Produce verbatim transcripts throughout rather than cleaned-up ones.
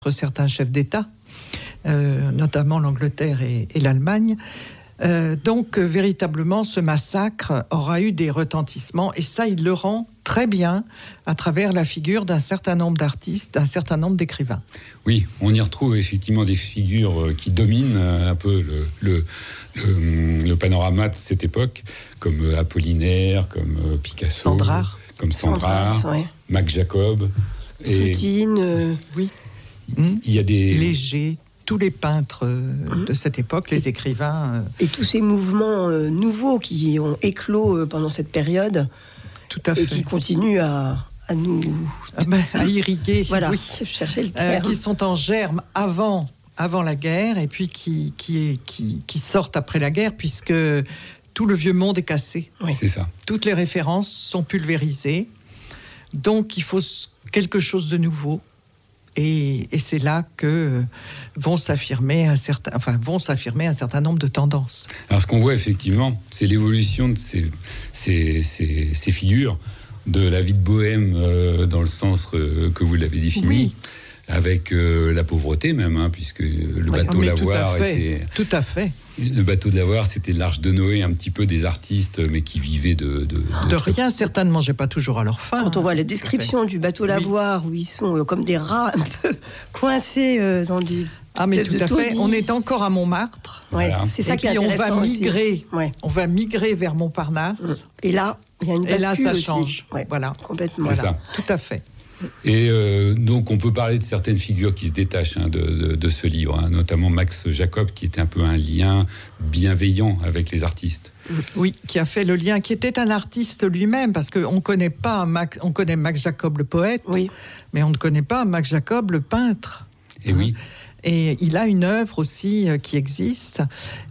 certains chefs d'État, euh, notamment l'Angleterre et, et l'Allemagne. Euh, donc, euh, véritablement, ce massacre aura eu des retentissements, et ça, il le rend très bien à travers la figure d'un certain nombre d'artistes, d'un certain nombre d'écrivains. Oui, on y retrouve effectivement des figures qui dominent un peu le, le, le, le panorama de cette époque, comme Apollinaire, comme Picasso, Sandrard. comme Sandrard, Sandrard, ouais. Max Jacob. Et Soutine. Euh... Oui. Il y a des... Léger. Tous les peintres mmh. de cette époque, les écrivains... Euh... Et tous ces mouvements euh, nouveaux qui ont éclos euh, pendant cette période. Tout à fait. Et qui continuent à, à nous... Ah ben, à irriguer. Voilà, oui. je cherchais le terme. Euh, qui sont en germe avant, avant la guerre, et puis qui, qui, qui, qui sortent après la guerre, puisque tout le vieux monde est cassé. Oui. C'est ça. Toutes les références sont pulvérisées. Donc, il faut quelque chose de nouveau. Et, et c'est là que vont s'affirmer un certain, enfin vont s'affirmer un certain nombre de tendances. Alors ce qu'on voit effectivement, c'est l'évolution de ces, ces, ces, ces figures de la vie de bohème euh, dans le sens euh, que vous l'avez défini, oui. avec euh, la pauvreté même, hein, puisque le oui, bateau Lavoir tout était... Tout à fait. Le bateau de Lavoir, c'était l'Arche de Noé, un petit peu des artistes, mais qui vivaient de... De, de, de rien, certains ne mangeaient pas toujours à leur faim. Quand on voit la description du bateau Lavoir, oui. où ils sont euh, comme des rats un peu coincés euh, dans des... Ah mais tout à fait, on est encore à Montmartre. Ouais, voilà. C'est ça et qui est puis intéressant. on va migrer, ouais. on va migrer vers Montparnasse. Et là, il y a une bascule. Et là, ça aussi. change. Ouais, voilà, complètement. C'est voilà. ça. Tout à fait. Et euh, donc, on peut parler de certaines figures qui se détachent hein, de, de, de ce livre, hein, notamment Max Jacob, qui était un peu un lien bienveillant avec les artistes. Oui, qui a fait le lien, qui était un artiste lui-même, parce qu'on connaît pas Max, on connaît Max Jacob le poète, oui. mais on ne connaît pas Max Jacob le peintre. Et oui. Et il a une œuvre aussi euh, qui existe,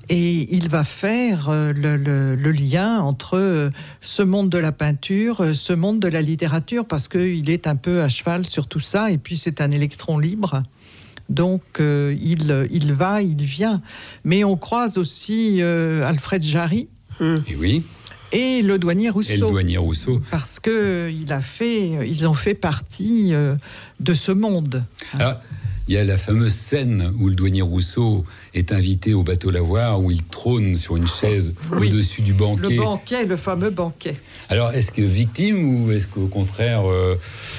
et il va faire euh, le, le, le lien entre euh, ce monde de la peinture, euh, ce monde de la littérature, parce qu'il est un peu à cheval sur tout ça, et puis c'est un électron libre, donc euh, il, il va, il vient. Mais on croise aussi euh, Alfred Jarry, et oui. et le douanier Rousseau. Et le douanier Rousseau. Parce qu'ils ont fait partie euh, de ce monde. Alors, il y a la fameuse scène où le douanier Rousseau est invité au bateau Lavoir, où il trône sur une chaise oui. au-dessus du banquet. Le banquet, le fameux banquet. Alors, est-ce que victime ou est-ce qu'au contraire euh,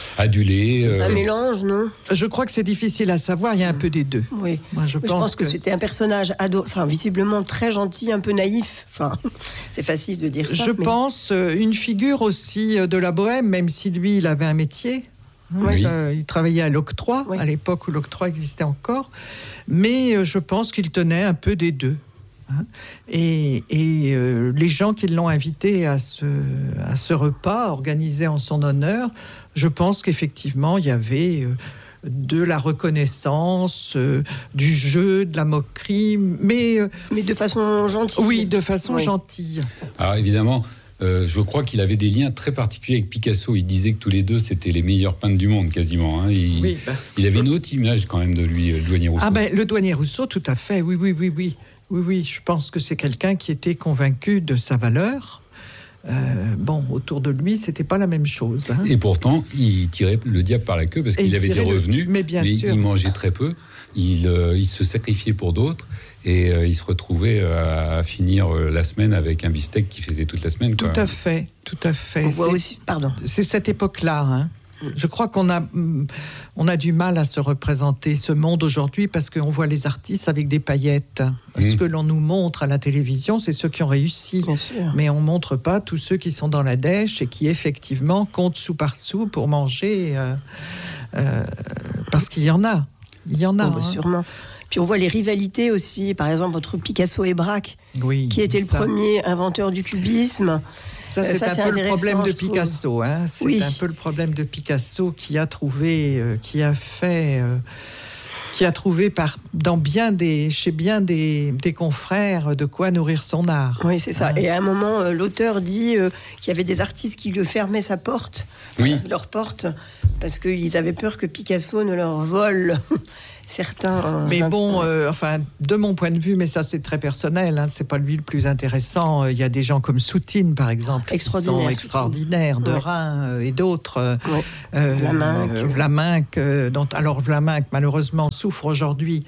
adulé euh... Un mélange, non ? Je crois que c'est difficile à savoir, il y a un peu des deux. Oui. Moi, je, oui, pense je pense que, que c'était un personnage ado... enfin, visiblement très gentil, un peu naïf. Enfin, c'est facile de dire ça. Je mais... pense euh, une figure aussi de la bohème, même si lui, il avait un métier. Oui. Euh, il travaillait à l'Octroi, oui. à l'époque où l'Octroi existait encore, mais euh, je pense qu'il tenait un peu des deux. Hein. Et, et euh, les gens qui l'ont invité à ce, à ce repas organisé en son honneur, je pense qu'effectivement, il y avait euh, de la reconnaissance, euh, du jeu, de la moquerie, mais... Euh, mais de façon gentille. Oui, de façon oui. gentille. Alors évidemment... Euh, je crois qu'il avait des liens très particuliers avec Picasso. Il disait que tous les deux, c'était les meilleurs peintres du monde, quasiment. Hein. Il, oui, bah. il avait une autre image, quand même, de lui, le douanier Rousseau. Ah ben, le douanier Rousseau, tout à fait. Oui, oui, oui, oui. Oui, oui, je pense que c'est quelqu'un qui était convaincu de sa valeur. Euh, bon, autour de lui, c'était pas la même chose. Hein. Et pourtant, il tirait le diable par la queue, parce qu'il avait des revenus, le... mais, bien mais sûr. il mangeait très peu. Il, euh, il se sacrifiait pour d'autres. Et euh, il se retrouvait à, à finir euh, la semaine avec un beefsteak qui faisait toute la semaine. Tout quoi. à fait, tout à fait. On voit aussi, pardon. C'est cette époque-là. Hein. Je crois qu'on a, on a du mal à se représenter ce monde aujourd'hui parce qu'on voit les artistes avec des paillettes. Mmh. Ce que l'on nous montre à la télévision, c'est ceux qui ont réussi. Mais on ne montre pas tous ceux qui sont dans la dèche et qui, effectivement, comptent sou par sou pour manger. Euh, euh, parce qu'il y en a. Il y en a. Oh, bah, hein. Sûrement. Puis on voit les rivalités aussi, par exemple votre Picasso et Braque, oui, qui était ça. le premier inventeur du cubisme. Ça, c'est ça, un c'est peu le problème de Picasso. Hein. C'est oui. un peu le problème de Picasso qui a trouvé, euh, qui a fait, euh, qui a trouvé par, dans bien des, chez bien des, des confrères de quoi nourrir son art. Oui, c'est ça. Hein. Et à un moment, euh, l'auteur dit euh, qu'il y avait des artistes qui lui fermaient sa porte, oui. euh, leur porte, parce qu'ils avaient peur que Picasso ne leur vole certains. Mais euh, bon, euh, enfin, de mon point de vue, mais ça c'est très personnel, hein, c'est pas lui le plus intéressant. Il y a des gens comme Soutine, par exemple, qui sont extraordinaires, de ouais. Rhin euh, et d'autres. Euh, ouais. euh, Vlaminck. Euh, Vlaminck, euh, dont, alors Vlaminck, malheureusement, souffre aujourd'hui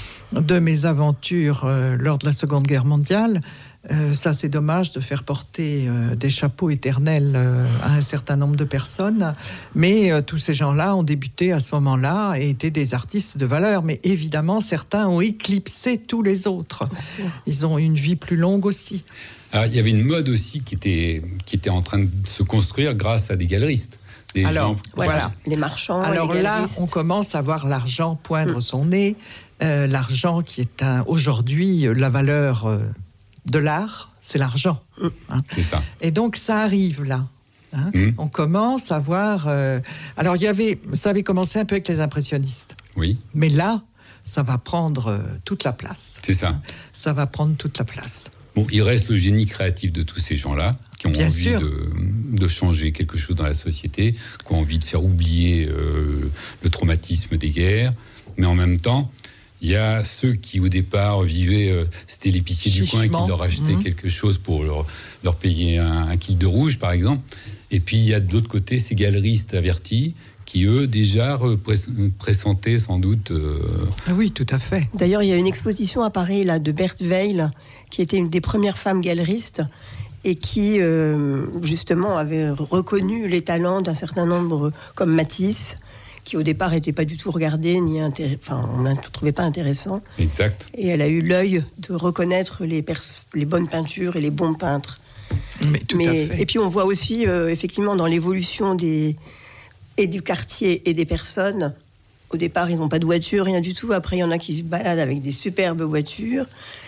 de mes aventures euh, lors de la Seconde Guerre mondiale. Euh, ça, c'est dommage de faire porter euh, des chapeaux éternels euh, à un certain nombre de personnes. Mais euh, tous ces gens-là ont débuté à ce moment-là et étaient des artistes de valeur. Mais évidemment, certains ont éclipsé tous les autres. Ils ont une vie plus longue aussi. Alors, il y avait une mode aussi qui était, qui était en train de se construire grâce à des galeristes. Des Alors, gens, voilà. voilà. Les marchands, Alors les là, on commence à voir l'argent poindre mmh. son nez. Euh, l'argent qui est un, aujourd'hui la valeur euh, de l'art, c'est l'argent. Mmh. Hein. C'est ça. Et donc ça arrive là. Hein. Mmh. On commence à voir. Euh, alors il y avait, ça avait commencé un peu avec les impressionnistes. Oui. Mais là, ça va prendre euh, toute la place. C'est ça. Ça va prendre toute la place. Bon, il reste le génie créatif de tous ces gens-là qui ont Bien envie de, de changer quelque chose dans la société, qui ont envie de faire oublier euh, le traumatisme des guerres. Mais en même temps, il y a ceux qui, au départ, vivaient... Euh, c'était l'épicier du coin qui leur achetait mmh. quelque chose pour leur, leur payer un, un kil de rouge, par exemple. Et puis, il y a de l'autre côté ces galeristes avertis qui, eux, déjà pressentaient sans doute... Euh... Ah oui, tout à fait. D'ailleurs, il y a une exposition à Paris là, de Berthe Weil, qui était une des premières femmes galeristes et qui, euh, justement, avait reconnu les talents d'un certain nombre, comme Matisse, qui, au départ, n'était pas du tout regardé, ni intér... enfin, on ne le trouvait pas intéressant. Exact. Et elle a eu l'œil de reconnaître les, pers... les bonnes peintures et les bons peintres. Mais tout Mais... à fait. Et puis, on voit aussi, euh, effectivement, dans l'évolution des... et du quartier et des personnes. Au départ, ils n'ont pas de voiture, rien du tout. Après, il y en a qui se baladent avec des superbes voitures.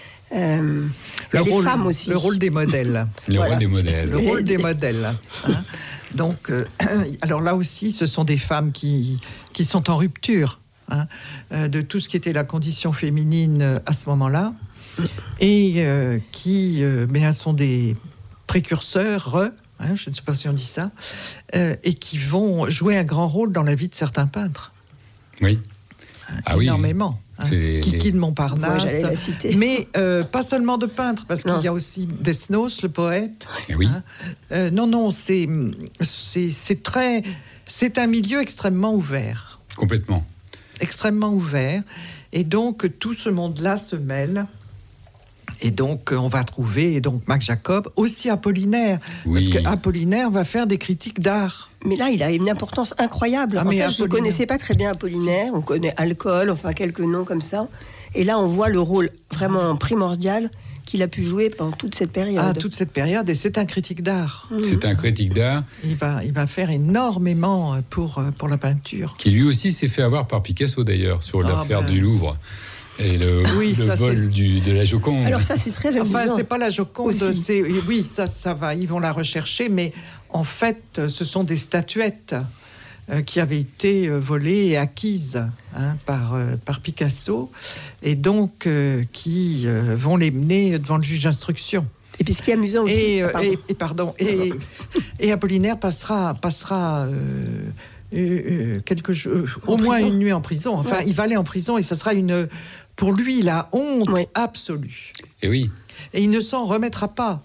Euh, le, les rôle, femmes aussi. le rôle des modèles. Le voilà. rôle des modèles. Le rôle des modèles. Hein. Donc, euh, alors là aussi, ce sont des femmes qui, qui sont en rupture hein, euh, de tout ce qui était la condition féminine à ce moment-là, et euh, qui euh, bien, sont des précurseurs, hein, je ne sais pas si on dit ça, euh, et qui vont jouer un grand rôle dans la vie de certains peintres. Oui. Ah énormément. Oui. Hein. Kiki de Montparnasse, ouais, mais euh, pas seulement de peintres, parce non. qu'il y a aussi Desnos, le poète. Oui. Hein. Euh, non, non, c'est, c'est, c'est très, c'est un milieu extrêmement ouvert. Complètement. Extrêmement ouvert, et donc tout ce monde-là se mêle. Et donc, on va trouver donc Max Jacob, aussi Apollinaire, oui. parce qu'Apollinaire va faire des critiques d'art. Mais là, il a une importance incroyable. Ah, en fait, je ne connaissais pas très bien Apollinaire. Si. On connaît Alcool, enfin quelques noms comme ça. Et là, on voit le rôle vraiment primordial qu'il a pu jouer pendant toute cette période. Ah, toute cette période, et c'est un critique d'art. Mmh. C'est un critique d'art. Il va, il va faire énormément pour, pour la peinture. Qui lui aussi s'est fait avoir par Picasso, d'ailleurs, sur ah, l'affaire ben... du Louvre. Et le, oui, le ça, vol du, de la Joconde. Alors ça, c'est très amusant. Enfin, c'est pas la Joconde, c'est, oui, ça, ça va, ils vont la rechercher, mais en fait, ce sont des statuettes euh, qui avaient été euh, volées et acquises hein, par, euh, par Picasso, et donc euh, qui euh, vont les mener devant le juge d'instruction. Et puis ce qui est amusant aussi... Et, euh, pardon. Et, et, pardon, et, et Apollinaire passera... passera euh, Euh, euh, quelque euh, au moins une nuit en prison. Enfin, ouais. il va aller en prison et ça sera une, pour lui, la honte ouais. absolue. Et oui. Et il ne s'en remettra pas.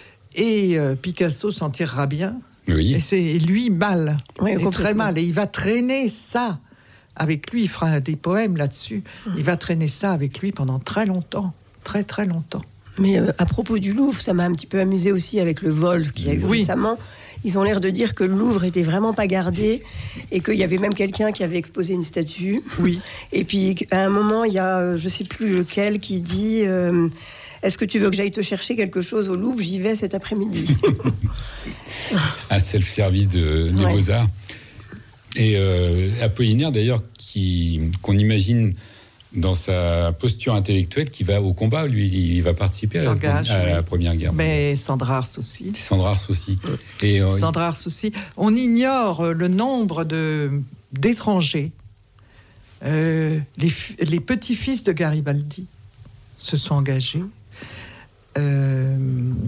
Et euh, Picasso s'en tirera bien. Oui. Et c'est lui mal, ouais, et très mal. Et il va traîner ça avec lui. Il fera des poèmes là-dessus. Mmh. Il va traîner ça avec lui pendant très longtemps, très très longtemps. Mais euh, à propos du Louvre, ça m'a un petit peu amusé aussi avec le vol qu'il y a eu oui. récemment. Ils ont l'air de dire que le Louvre était vraiment pas gardé et qu'il y avait même quelqu'un qui avait exposé une statue. Oui. Et puis à un moment, il y a, je sais plus lequel, qui dit euh, est-ce que tu veux que j'aille te chercher quelque chose au Louvre ? J'y vais cet après-midi. Un self-service de, de ouais. Beaux-Arts. Et euh, Apollinaire, d'ailleurs, qui, qu'on imagine dans sa posture intellectuelle, qui va au combat, lui, il va participer à, la, à la Première Guerre. Mais Sandrars aussi. Sandrars aussi. Et, euh, Sandrars aussi. On ignore le nombre de, d'étrangers. Euh, les, les petits-fils de Garibaldi se sont engagés. Euh,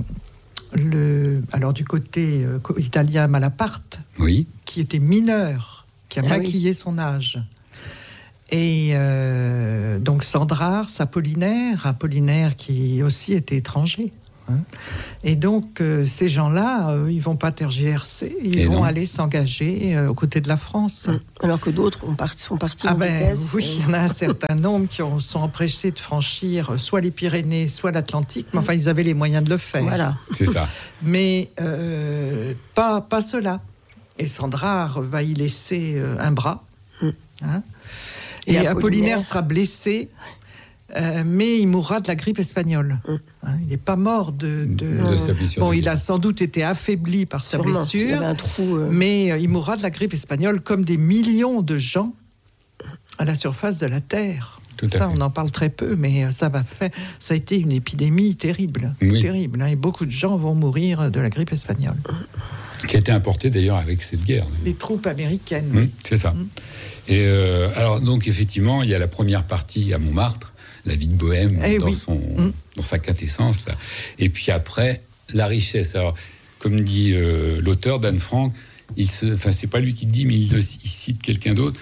le, alors du côté euh, italien, Malaparte, oui. qui était mineur, qui a ah, maquillé oui. son âge. Et euh, donc Sandrars, Apollinaire, Apollinaire qui aussi était étranger. Hein. Et donc, euh, ces gens-là, euh, ils ne vont pas tergiverser, ils Et vont non. aller s'engager euh, aux côtés de la France. Alors que d'autres ont part, sont partis ah en ben, vitesse. Oui, il y en a un certain nombre qui ont, sont empêchés de franchir soit les Pyrénées, soit l'Atlantique, mais enfin, ils avaient les moyens de le faire. Voilà. C'est ça. Mais euh, pas, pas cela. Et Sandrars va y laisser euh, un bras. Hein. Et, Et Apollinaire, Apollinaire sera blessé. Euh, mais il mourra de la grippe espagnole. Mmh. Hein, il n'est pas mort de. de... de sa blessure. Bon, il a sans doute été affaibli par sa Sûrement, blessure, il avait un trou, euh... mais euh, il mourra de la grippe espagnole comme des millions de gens à la surface de la Terre. Tout ça, à fait. on en parle très peu, mais ça va faire. Ça a été une épidémie terrible, oui. terrible, hein, et beaucoup de gens vont mourir de la grippe espagnole. Qui a été importée d'ailleurs avec cette guerre. Les troupes américaines. Mmh, c'est ça. Mmh. Et euh, alors donc effectivement, il y a la première partie à Montmartre. La vie de Bohème eh dans, oui. son, mmh. dans sa quintessence. Là. Et puis après, la richesse. Alors, comme dit euh, l'auteur, Dan Frank, il se, enfin, c'est pas lui qui le dit, mais il, il cite quelqu'un d'autre.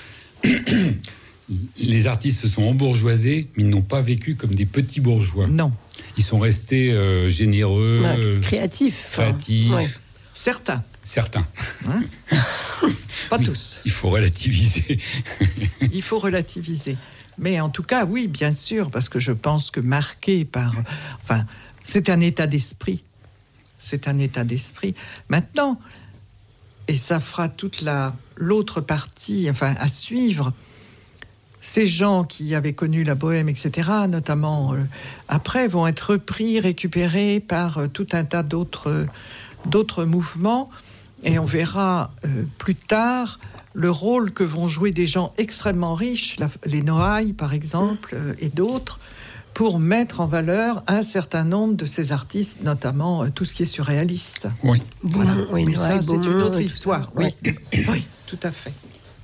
Les artistes se sont embourgeoisés, mais ils n'ont pas vécu comme des petits bourgeois. Non. Ils sont restés euh, généreux, ouais, créatifs. créatifs. Enfin, ouais. Certains. Certains. Hein pas oui, tous. Il faut relativiser. Il faut relativiser. Mais en tout cas, oui, bien sûr, parce que je pense que marqué par... Enfin, c'est un état d'esprit. C'est un état d'esprit. Maintenant, et ça fera toute la, l'autre partie, enfin, à suivre, ces gens qui avaient connu la Bohème, et cetera, notamment euh, après, vont être repris, récupérés par euh, tout un tas d'autres, euh, d'autres mouvements. Et on verra euh, plus tard... le rôle que vont jouer des gens extrêmement riches, la, les Noailles par exemple, euh, et d'autres, pour mettre en valeur un certain nombre de ces artistes, notamment euh, tout ce qui est surréaliste. Oui. Voilà. Oui, Mais Noailles, ça, c'est Beaumont, une autre oui, histoire. Oui. Oui, tout à fait.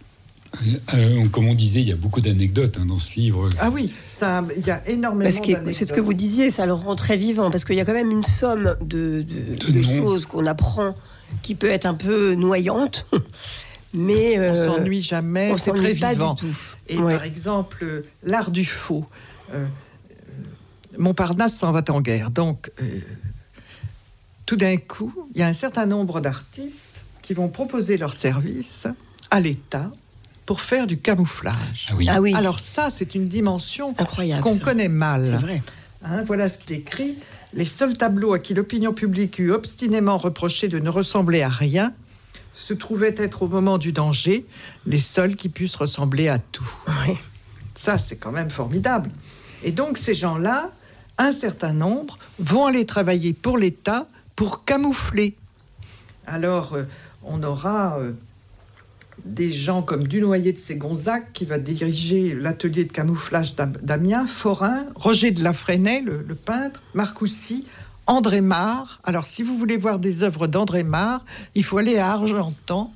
Euh, comme on disait, il y a beaucoup d'anecdotes hein, dans ce livre. Ah oui, ça, il y a énormément parce que, d'anecdotes. c'est ce que vous disiez, ça le rend très vivant, parce qu'il y a quand même une somme de, de, de, de choses qu'on apprend qui peut être un peu noyante. Mais euh, on s'ennuie jamais, on c'est s'ennuie très pas vivant. du tout. Et ouais. par exemple, euh, l'art du faux. Euh, Montparnasse s'en va en guerre. Donc, euh, tout d'un coup, il y a un certain nombre d'artistes qui vont proposer leurs services à l'État pour faire du camouflage. Ah oui. Ah oui. Alors ça, c'est une dimension incroyable, qu'on ça. connaît mal. C'est vrai. Hein, voilà ce qu'il écrit. Les seuls tableaux à qui l'opinion publique eut obstinément reproché de ne ressembler à rien se trouvaient être au moment du danger les seuls qui puissent ressembler à tout. Oui. Ça, c'est quand même formidable. Et donc, ces gens-là, un certain nombre, vont aller travailler pour l'État pour camoufler. Alors, euh, on aura euh, des gens comme Dunoyer de Ségonzac qui va diriger l'atelier de camouflage d'Amiens, Forain, Roger de Lafresnaye, le, le peintre, Marcoussis, André Mare. Alors, si vous voulez voir des œuvres d'André Mare, il faut aller à Argentan,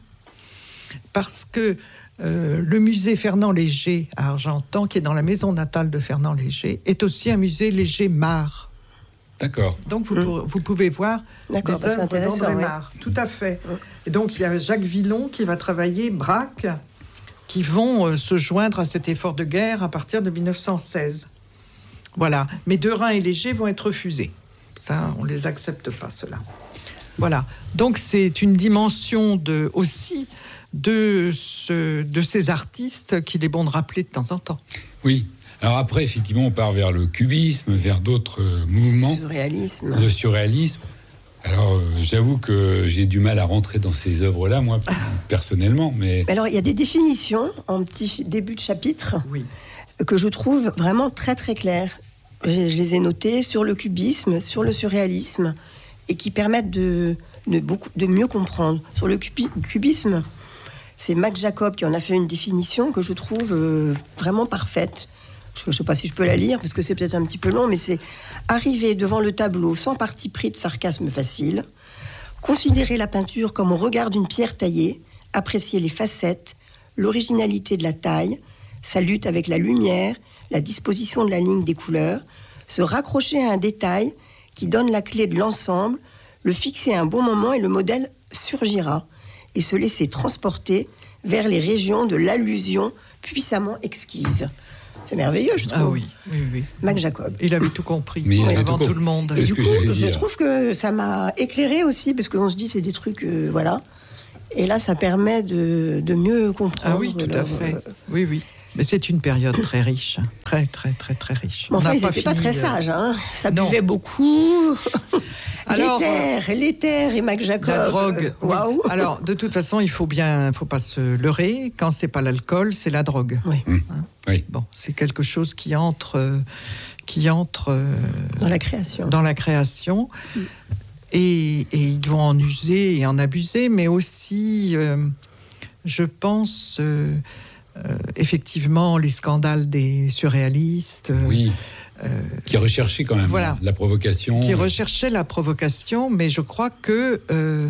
parce que euh, le musée Fernand Léger à Argentan, qui est dans la maison natale de Fernand Léger, est aussi un musée Léger-Mare. D'accord. Donc, vous, mmh. pour, vous pouvez voir D'accord, des bah, œuvres d'André ouais. Mare. Tout à fait. Mmh. Et donc, il y a Jacques Villon qui va travailler, Braque, qui vont euh, se joindre à cet effort de guerre à partir de dix-neuf cent seize. Voilà. Mais Derain et Léger vont être refusés. Ça, on ne les accepte pas, ceux-là. Voilà. Donc, c'est une dimension de, aussi de, ce, de ces artistes qu'il est bon de rappeler de temps en temps. Oui. Alors après, effectivement, on part vers le cubisme, vers d'autres euh, mouvements. Surréalisme. Le surréalisme. Alors, euh, j'avoue que j'ai du mal à rentrer dans ces œuvres-là, moi, personnellement. Mais... Alors, il y a des définitions en petit début de chapitre oui. que je trouve vraiment très, très claires. Je, je les ai notées sur le cubisme, sur le surréalisme, et qui permettent de, de, beaucoup, de mieux comprendre. Sur le cubi, cubisme, c'est Max Jacob qui en a fait une définition que je trouve euh, vraiment parfaite. Je ne sais pas si je peux la lire, parce que c'est peut-être un petit peu long, mais c'est « Arriver devant le tableau sans parti pris de sarcasme facile, considérer la peinture comme on regarde une pierre taillée, apprécier les facettes, l'originalité de la taille, sa lutte avec la lumière, la disposition de la ligne des couleurs, se raccrocher à un détail qui donne la clé de l'ensemble, le fixer à un bon moment et le modèle surgira, et se laisser transporter vers les régions de l'allusion puissamment exquise. » C'est merveilleux, je trouve. Ah oui, oui, oui. Mac Jacob. Il avait tout compris, Mais il avait avant tout tout le monde. C'est Et ce du que coup, j'allais je dire. trouve que ça m'a éclairé aussi, parce qu'on se dit c'est des trucs, euh, voilà. Et là, ça permet de, de mieux comprendre. Ah oui, tout leur, à fait. euh, Oui, oui. Mais c'est une période très riche, très, très, très, très riche. Mais On enfin, n'a ils n'étaient pas fini, très euh, sages, hein. Ça non. buvait beaucoup. Alors, l'éther, l'éther et Mac Jacob. La drogue. euh, Waouh. Oui. Alors, de toute façon, il faut bien, faut pas se leurrer. Quand c'est pas l'alcool, c'est la drogue. Oui. Mmh. Oui. Bon, c'est quelque chose qui entre, euh, qui entre euh, Dans la création. dans la création. Mm. Et, et ils vont en user et en abuser, mais aussi, euh, je pense, euh, euh, effectivement, les scandales des surréalistes. euh, Oui. euh, Qui recherchait quand même Voilà. la provocation. qui recherchaient la provocation, mais je crois que euh,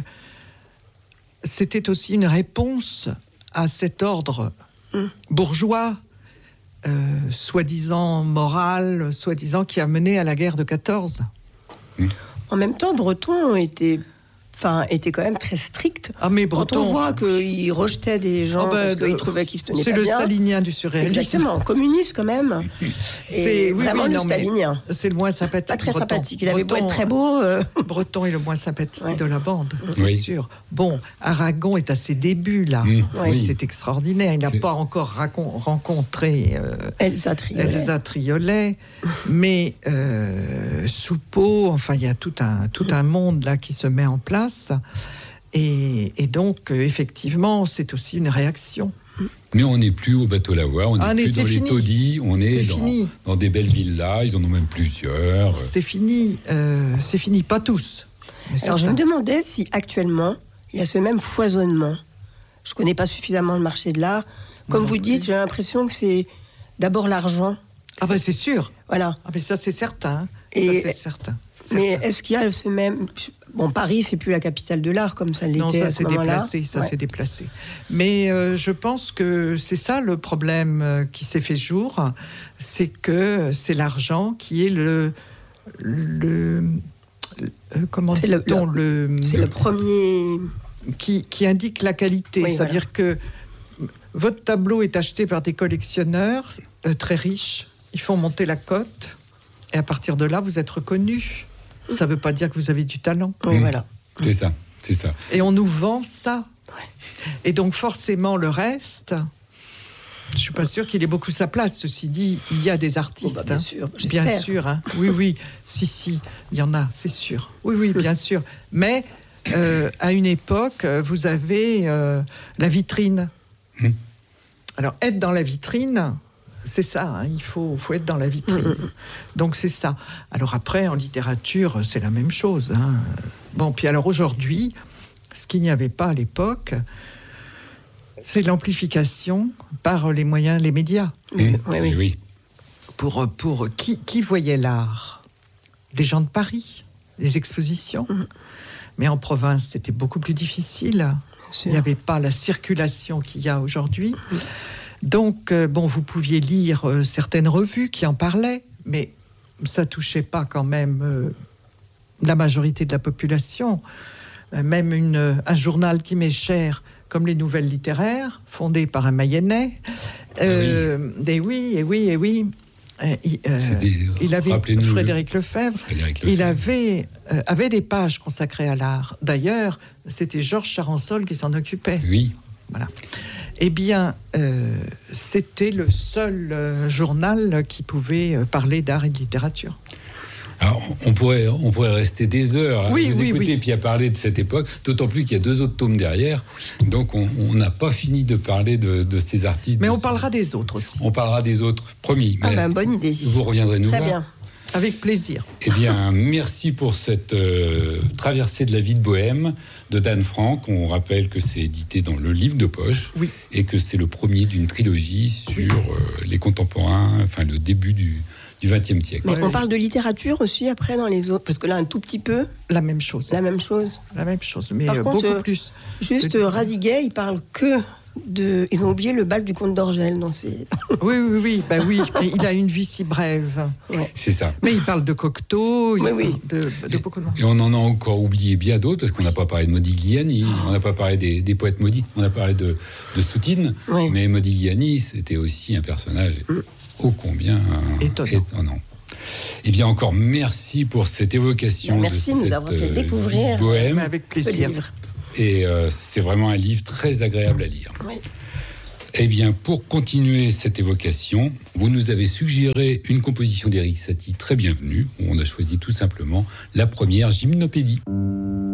c'était aussi une réponse à cet ordre Mm. bourgeois, euh, soi-disant moral, soi-disant qui a mené à la guerre de quatorze. En même temps, Breton était, enfin, était quand même très strict. Ah mais Quand Breton, on voit qu'il rejetait des gens Oh ben, parce qu'ils de- trouvaient qu'ils se tenaient c'est pas le bien. stalinien du surréalisme. Exactement, communiste quand même. C'est Et oui, vraiment oui, le non, mais stalinien. c'est le moins sympathique. Pas très Breton. sympathique. Il avait beau Breton, être très beau. euh, Breton est le moins sympathique Ouais. de la bande, c'est Oui. sûr. Bon, Aragon est à ses débuts là. Mmh, C'est- oui. C'est extraordinaire. Il n'a C'est- pas encore racon- rencontré euh, Elsa Triolet. Elsa Triolet, mais euh, Soupeau. Enfin, il y a tout un tout un monde là qui se met en place. Et, et donc, euh, effectivement, c'est aussi une réaction. Mais on n'est plus au bateau lavoir, on n'est Ah, mais plus c'est dans les fini. taudis, on est, C'est dans, fini. dans des belles villas, ils en ont même plusieurs. C'est fini. euh, c'est fini. Pas tous. mais Alors je me certains. demandais si actuellement il y a ce même foisonnement. Je connais pas suffisamment le marché de l'art. Comme Non vous plus. dites, j'ai l'impression que c'est d'abord l'argent. Ah ben c'est sûr. Voilà. Ah ben ça c'est certain. Et- ça c'est certain. Mais Certain. est-ce qu'il y a ce même... Bon, Paris, c'est plus la capitale de l'art comme ça l'était Non, à ça ce s'est moment-là. déplacé, ça Ouais. s'est déplacé. Mais euh, je pense que c'est ça le problème euh, qui s'est fait jour, c'est que c'est l'argent qui est le le euh, comment C'est le- dit-on, le, C'est le premier... qui, qui indique la qualité. Oui, C'est-à-dire que votre tableau est acheté par des collectionneurs euh, très riches. Ils font monter la cote et à partir de là, vous êtes reconnu. Ça ne veut pas dire que vous avez du talent. Oui, Mmh. voilà. C'est ça, c'est ça. Et on nous vend ça. Et donc forcément le reste, je suis pas sûre qu'il ait beaucoup sa place. Ceci dit, il y a des artistes, Oh, bah, bien hein. sûr, bien j'espère. sûr. Hein. Oui, oui, si, si, il y en a, c'est sûr. Oui, oui, bien sûr. Mais euh, à une époque, euh, vous avez euh, la vitrine. Mmh. Alors être dans la vitrine. C'est ça, hein, il faut, faut être dans la vitrine. Mmh. Donc c'est ça. Alors après, en littérature, c'est la même chose. Hein. Bon, puis alors aujourd'hui, ce qu'il n'y avait pas à l'époque, c'est l'amplification par les moyens, les médias. Mmh. Oui, oui. Oui, oui. Pour, pour qui, qui voyait l'art? Les gens de Paris, les expositions. Mhm. Mais en province, c'était beaucoup plus difficile. Bien sûr. Il n'y avait pas la circulation qu'il y a aujourd'hui. Donc, euh, bon, vous pouviez lire euh, certaines revues qui en parlaient, mais ça touchait pas quand même euh, la majorité de la population. Euh, même une, un journal qui m'est cher, comme les Nouvelles littéraires, fondé par un Mayennais. Euh, Et oui, et oui, et oui. Euh, il, euh, C'était- il avait rappelez-nous Frédéric Lefebvre. Frédéric Il Lefebvre. avait, euh, avait des pages consacrées à l'art. D'ailleurs, c'était Georges Charansol qui s'en occupait. Oui. Voilà. Eh bien, euh, c'était le seul euh, journal qui pouvait euh, parler d'art et de littérature. Alors, on pourrait, on pourrait rester des heures à Oui, vous oui, écouter oui. et puis à parler de cette époque, d'autant plus qu'il y a deux autres tomes derrière. Donc, on on n'a pas fini de parler de, de ces artistes. Mais de on ces- parlera des autres aussi, On parlera des autres, promis. Ah Mais ben, bonne idée. vous reviendrez nous Très voir. bien. avec plaisir. Eh bien, merci pour cette euh, traversée de la vie de Bohème de Dan Frank. On rappelle que c'est édité dans Le Livre de Poche Oui. et que c'est le premier d'une trilogie sur euh, les contemporains, enfin le début du vingtième siècle. Mais Ouais. on parle de littérature aussi après dans les autres, parce que là un tout petit peu La même chose. la même chose. La même chose, mais Par euh, contre, beaucoup euh, plus. Juste De- euh, Radiguet, il parle que de. Ils ont oublié le bal du comte d'Orgel, donc c'est. Oui, oui, oui, bah oui. Mais il a une vie si brève. Ouais. C'est ça. Mais il parle de Cocteau, il Oui, parle oui. de, de beaucoup de monde. Et on en a encore oublié bien d'autres, parce qu'on n'a pas parlé de Modigliani, on n'a pas parlé des, des poètes maudits, on a parlé de, de Soutine, Oui. mais Modigliani, c'était aussi un personnage ô combien étonnant. étonnant. Eh bien, encore merci pour cette évocation. Merci de, de nous cette, avoir fait découvrir bohème. Avec plaisir. ce livre. Et euh, c'est vraiment un livre très agréable à lire. Oui. Eh bien, pour continuer cette évocation, vous nous avez suggéré une composition d'Erik Satie très bienvenue, où on a choisi tout simplement la première Gymnopédie.